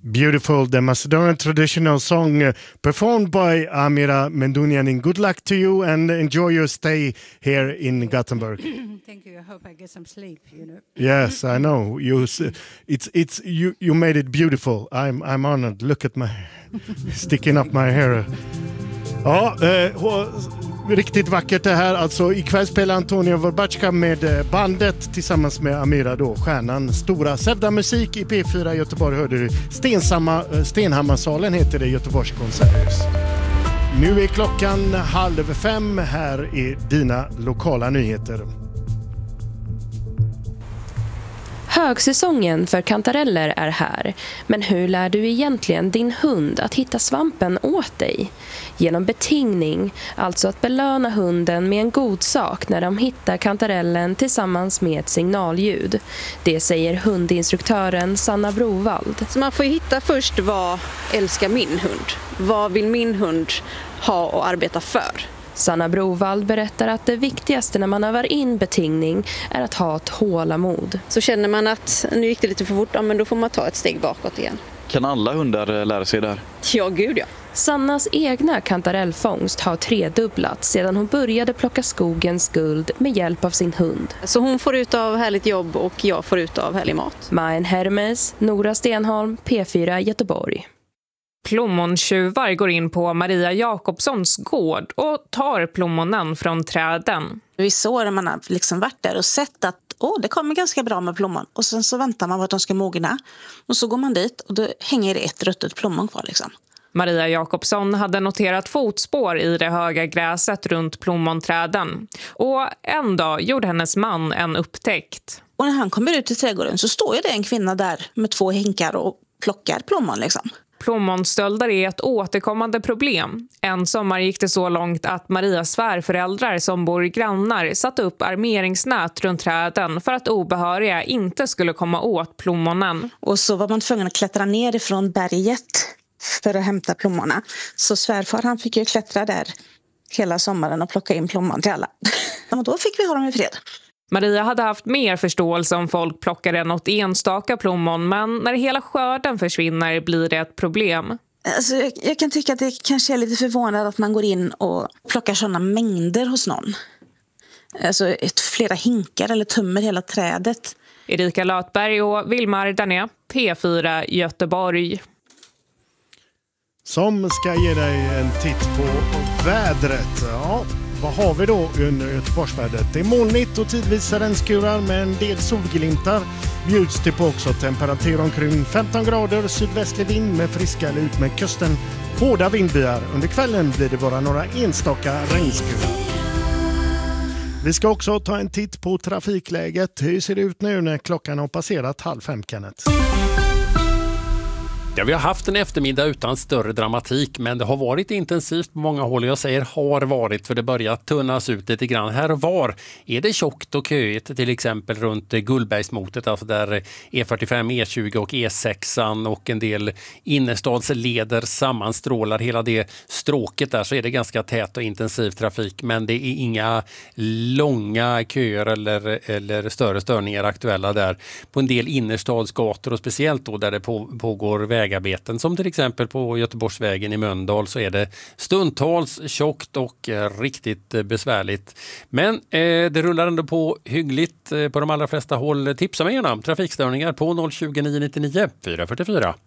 Beautiful, the Macedonian traditional song performed by Amira Mendunian. And good luck to you and enjoy your stay here in Gothenburg. Thank you. I hope I get some sleep, you know. Yes, I know. You made it beautiful. I'm honored. Look at my sticking up my hair. Ja, riktigt vackert det här. Alltså ikväll spelar Antonio Vorbacka med bandet tillsammans med Amira då, stjärnan. Stora Sevda musik i P4 Göteborg hörde du. Stenhammarsalen heter det, Göteborgs konserthus. Nu är klockan 4:30. Här är dina lokala nyheter. Högsäsongen för kantareller är här, men hur lär du egentligen din hund att hitta svampen åt dig? Genom betingning, alltså att belöna hunden med en god sak när de hittar kantarellen tillsammans med ett signalljud. Det säger hundinstruktören Sanna Brovald. Så man får hitta först vad älskar min hund? Vad vill min hund ha och arbeta för? Sanna Brovald berättar att det viktigaste när man övar in betingning är att ha tålamod. Så känner man att nu gick det lite för fort, ja, men då får man ta ett steg bakåt igen. Kan alla hundar lära sig det här? Ja, gud ja. Sannas egna kantarellfångst har tredubblats sedan hon började plocka skogens guld med hjälp av sin hund. Så hon får ut av härligt jobb och jag får ut av härlig mat. Majen Hermes, Nora Stenholm, P4 Göteborg. Plommontjuvar går in på Maria Jakobssons gård och tar plommonen från träden. Vissa år man har liksom varit där och sett att det kommer ganska bra med plommon. Och sen så väntar man på att de ska mogna. Och så går man dit och då hänger det ett ruttet plommon kvar liksom. Maria Jakobsson hade noterat fotspår i det höga gräset runt plommonträden. Och en dag gjorde hennes man en upptäckt. Och när han kommer ut i trädgården så står ju det en kvinna där med 2 hinkar och plockar plommon liksom. Plommonstölder är ett återkommande problem. En sommar gick det så långt att Marias svärföräldrar som bor grannar satte upp armeringsnät runt träden för att obehöriga inte skulle komma åt plommonen. Och så var man tvungen att klättra ner ifrån berget för att hämta plommorna. Så svärfar han fick ju klättra där hela sommaren och plocka in plommon till alla. Och då fick vi ha dem i fred. Maria hade haft mer förståelse om folk plockade något enstaka plommon, men när hela skörden försvinner blir det ett problem. Alltså, jag kan tycka att det kanske är lite förvånande att man går in och plockar sådana mängder hos någon. Alltså flera hinkar eller tömmer hela trädet. Erika Lötberg och Vilmar Dané, P4 Göteborg. Som ska ge dig en titt på vädret. Ja, vad har vi då under Göteborgsvädret? Det är molnigt och tidvis regnskurar med en del solglimtar. Bjuds det på också temperatur omkring 15 grader, sydvästlig vind med friska eller ut med kusten. Hårda vindbyar. Under kvällen blir det bara några enstaka regnskurar. Vi ska också ta en titt på trafikläget. Hur ser det ut nu när klockan har passerat 4:30, Kenneth? Ja, vi har haft en eftermiddag utan större dramatik, men det har varit intensivt på många håll. Jag säger har varit, för det börjar tunnas ut lite grann. Här och var är det tjockt och köigt, till exempel runt Gullbergsmotet, alltså där E45, E20 och E6 och en del innerstadsleder sammanstrålar. Hela det stråket där, så är det ganska tät och intensiv trafik, men det är inga långa köer eller större störningar aktuella där. På en del innerstadsgator och speciellt då där det pågår vägarbeten, som till exempel på Göteborgsvägen i Mölndal, så är det stundtals tjockt och riktigt besvärligt. Men det rullar ändå på hyggligt på de allra flesta håll. Tipsa mig gärna trafikstörningar på 020 999 444.